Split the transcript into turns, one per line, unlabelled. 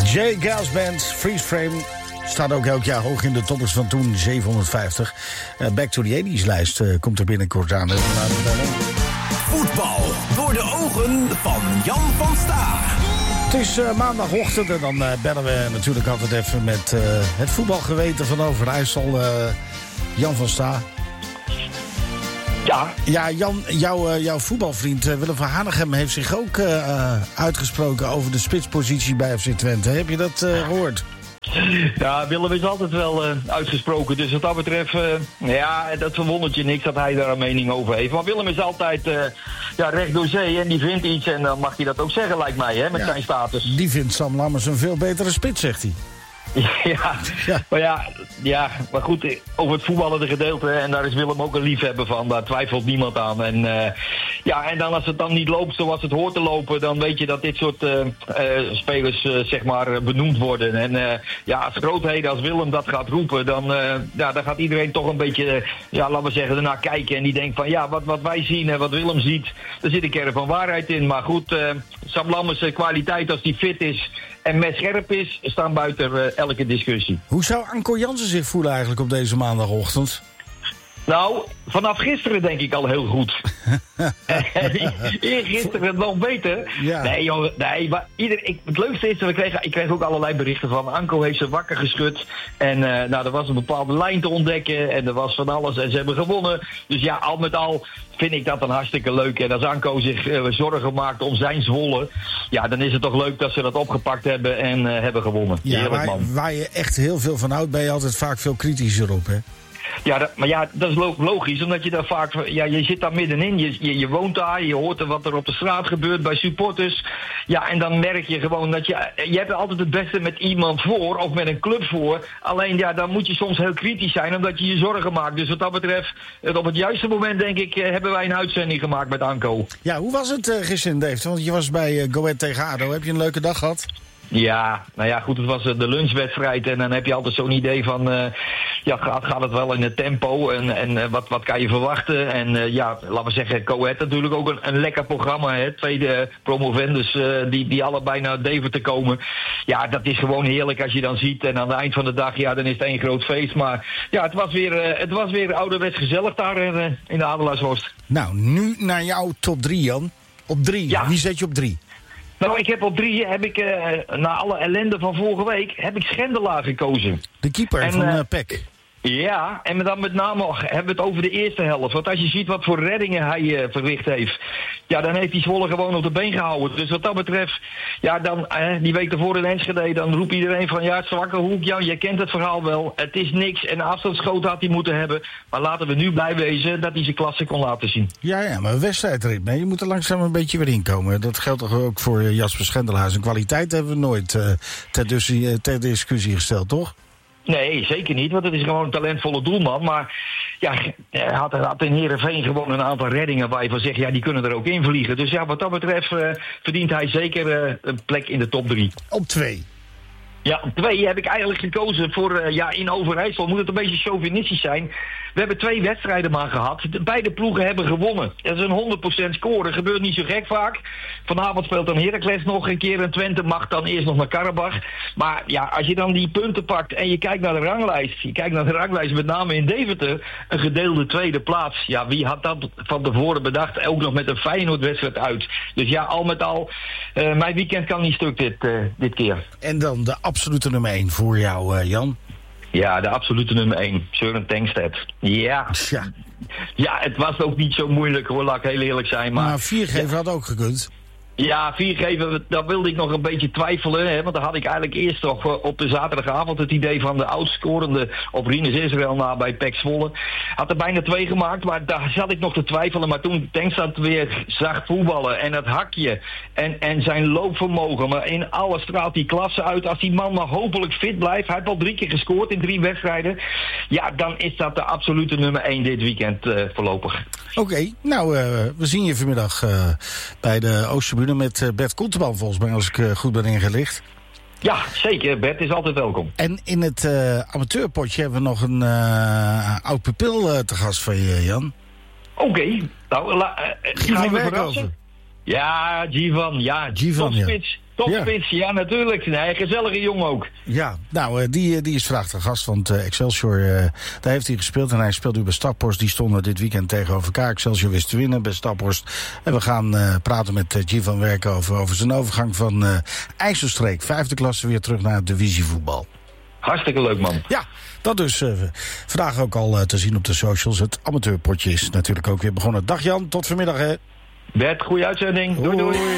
J. Gals Band, Freeze Frame. Staat ook elk jaar hoog in de toppers van toen, 750. Back to the 80s lijst komt er binnenkort aan.
Voetbal door de ogen van Jan van Sta.
Het is maandagochtend en dan bellen we natuurlijk altijd even met het voetbalgeweten van Overijssel. Jan van Sta.
Ja.
Ja, Jan, jouw voetbalvriend Willem van Hanegem heeft zich ook uitgesproken over de spitspositie bij FC Twente. Heb je dat gehoord?
Ja, Willem is altijd wel uitgesproken. Dus wat dat betreft, dat verwondert je niks dat hij daar een mening over heeft. Maar Willem is altijd recht door zee en die vindt iets. En dan mag hij dat ook zeggen, lijkt mij, hè, met zijn status.
Die vindt Sam Lammers een veel betere spits, zegt hij.
Maar goed, over het voetballende gedeelte, en daar is Willem ook een liefhebber van, daar twijfelt niemand aan. En dan als het dan niet loopt zoals het hoort te lopen, dan weet je dat dit soort spelers benoemd worden. En als grootheden als Willem dat gaat roepen, dan gaat iedereen toch een beetje, laten we zeggen, ernaar kijken. En die denkt van, wat wij zien en wat Willem ziet, daar zit een kern van waarheid in. Maar goed, Sam Lammers' kwaliteit als die fit is en met scherp is, staan buiten elke discussie. Hoe
zou Anko Jansen zich voelen eigenlijk op deze maandagochtend?
Nou, vanaf gisteren denk ik al heel goed. Eergisteren nog beter.
Ja.
Maar het leukste is, ik kreeg ook allerlei berichten van. Anko heeft ze wakker geschud. En er was een bepaalde lijn te ontdekken. En er was van alles. En ze hebben gewonnen. Dus ja, al met al vind ik dat dan hartstikke leuk. En als Anko zich zorgen maakt om zijn Zwolle, ja, dan is het toch leuk dat ze dat opgepakt hebben en hebben gewonnen.
Ja,
heerlijk, man.
Waar je echt heel veel van houdt, ben je altijd vaak veel kritischer op, hè?
Ja, dat is logisch, omdat je daar vaak, je zit daar middenin, je woont daar, je hoort wat er op de straat gebeurt bij supporters. Ja, en dan merk je gewoon dat je hebt altijd het beste met iemand voor, of met een club voor. Alleen, dan moet je soms heel kritisch zijn, omdat je je zorgen maakt. Dus wat dat betreft, op het juiste moment, denk ik, hebben wij een uitzending gemaakt met Anko.
Ja, hoe was het gisteren, Dave? Want je was bij Go Ahead tegen ADO. Heb je een leuke dag gehad?
Ja, goed, het was de lunchwedstrijd en dan heb je altijd zo'n idee van, gaat het wel in het tempo en wat kan je verwachten? En laten we zeggen, Go Ahead natuurlijk ook een lekker programma, hè? Tweede promovendus die allebei naar Deventer komen. Ja, dat is gewoon heerlijk als je dan ziet en aan het eind van de dag, dan is het één groot feest. Maar ja, het was weer ouderwets gezellig daar in de Adelaarshorst.
Nou, nu naar jouw top 3, Jan. Op 3, wie zet je op 3?
Nou, ik heb op 3, na alle ellende van vorige week, heb ik Schendelaar gekozen.
De keeper van PEC.
Ja, en dan met name hebben we het over de eerste helft. Want als je ziet wat voor reddingen hij verricht heeft, dan heeft hij Zwolle gewoon op de been gehouden. Dus wat dat betreft, dan die week ervoor in Enschede, dan roept iedereen van, het zwakke hoek, je kent het verhaal wel. Het is niks en een afstandsschoot had hij moeten hebben. Maar laten we nu blij wezen dat hij zijn klasse kon laten zien.
Ja, maar wedstrijdritme, je moet er langzaam een beetje weer inkomen. Dat geldt toch ook voor Jasper Schendelaar. Zijn kwaliteit hebben we nooit ter discussie gesteld, toch?
Nee, zeker niet, want het is gewoon een talentvolle doelman. Maar hij had in Heerenveen gewoon een aantal reddingen waar je van zegt, die kunnen er ook in vliegen. Dus wat dat betreft verdient hij zeker een plek in de top 3.
Op 2.
Ja, op 2 heb ik eigenlijk gekozen voor, in Overijssel moet het een beetje chauvinistisch zijn. We hebben 2 wedstrijden maar gehad. Beide ploegen hebben gewonnen. Dat is een 100% score. Gebeurt niet zo gek vaak. Vanavond speelt dan Heracles nog een keer en Twente mag dan eerst nog naar Karabach. Maar als je dan die punten pakt en je kijkt naar de ranglijst. Je kijkt naar de ranglijst met name in Deventer. Een gedeelde tweede plaats. Ja, wie had dat van tevoren bedacht? Ook nog met een Feyenoord-wedstrijd uit. Dus al met al, mijn weekend kan niet stuk dit keer.
En dan de absolute nummer 1 voor jou, Jan.
Ja, de absolute nummer 1. Søren Tengstedt. Ja, het was ook niet zo moeilijk hoor, laat ik heel eerlijk zijn. Maar
4 geven had ook gekund.
Ja, 4 geven, daar wilde ik nog een beetje twijfelen. Hè, want dan had ik eigenlijk eerst nog op de zaterdagavond het idee van de oudscorende op Rinus Israël na bij PEC Zwolle. Had er bijna 2 gemaakt, maar daar zat ik nog te twijfelen. Maar toen Tengstedt weer zag voetballen en het hakje en zijn loopvermogen. Maar in alles straalt die klasse uit. Als die man maar hopelijk fit blijft. Hij heeft al 3 keer gescoord in 3 wedstrijden. Ja, dan is dat de absolute nummer 1 dit weekend voorlopig.
Oké, nou, we zien je vanmiddag bij de Oosterburen met Bert Koelteman, volgens mij, als ik goed ben ingelicht.
Ja, zeker. Bert is altijd welkom.
En in het amateurpotje hebben we nog een oud pupil te gast van je, Jan.
Oké. Nou,
Gaan we verrassen?
Ja, Givan. Ja,
Givan,
topspits. Topspits, ja natuurlijk. Nee, gezellige jongen ook.
Ja, nou, die is vandaag te gast, want Excelsior, daar heeft hij gespeeld. En hij speelt nu bij Staphorst. Die stonden dit weekend tegenover elkaar. Excelsior wist te winnen bij Staphorst. En we gaan praten met G van Werken over zijn overgang van IJsselstreek. 5e klasse weer terug naar het divisievoetbal.
Hartstikke leuk, man.
Ja, dat dus vandaag ook al te zien op de socials. Het amateurpotje is natuurlijk ook weer begonnen. Dag Jan, tot vanmiddag hè.
Bert, goede uitzending. Doei doei.